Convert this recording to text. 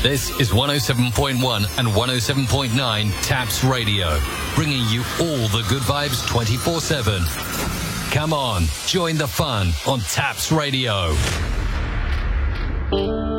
This is 107.1 and 107.9 Taps Radio, bringing you all the good vibes 24/7. Come on, join the fun on Taps Radio.